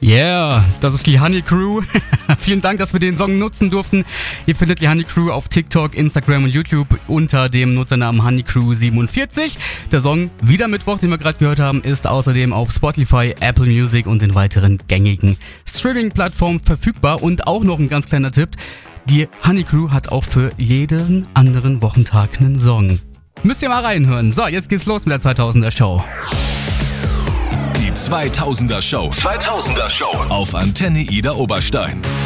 Yeah, das ist die Honey Crew. Vielen Dank, dass wir den Song nutzen durften. Ihr findet die Honey Crew auf TikTok, Instagram und YouTube unter dem Nutzernamen honeycrew47. Der Song Wieder Mittwoch, den wir gerade gehört haben, ist außerdem auf Spotify, Apple Music und den weiteren gängigen Streaming-Plattformen verfügbar. Und auch noch ein ganz kleiner Tipp, die Honey Crew hat auch für jeden anderen Wochentag einen Song. Müsst ihr mal reinhören. So, jetzt geht's los mit der 2000er Show. Die 2000er Show. Auf Antenne Ida Oberstein.